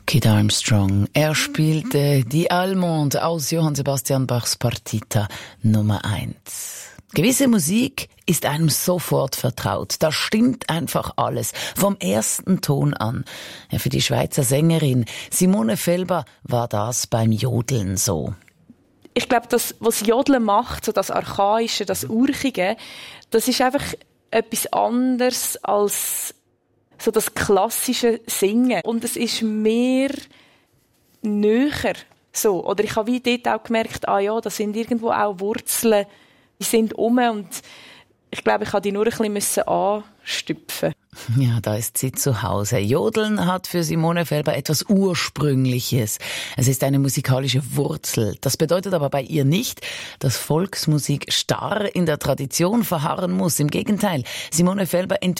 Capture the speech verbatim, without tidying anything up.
Kid Armstrong. Er spielte Die Allemande aus Johann Sebastian Bachs Partita Nummer eins. Gewisse Musik ist einem sofort vertraut. Da stimmt einfach alles. Vom ersten Ton an. Ja, für die Schweizer Sängerin Simone Felber war das beim Jodeln so. Ich glaube, das, was Jodeln macht, so das Archaische, das Urchige, das ist einfach etwas anderes als so das klassische Singen. Und es ist mehr näher so. Oder ich habe wie dort auch gemerkt, ah ja, da sind irgendwo auch Wurzeln, die sind um und ich glaube, ich musste die nur ein bisschen anstüpfen. Ja, da ist sie zu Hause. Jodeln hat für Simone Felber etwas Ursprüngliches. Es ist eine musikalische Wurzel. Das bedeutet aber bei ihr nicht, dass Volksmusik starr in der Tradition verharren muss. Im Gegenteil, Simone Felber entwickelt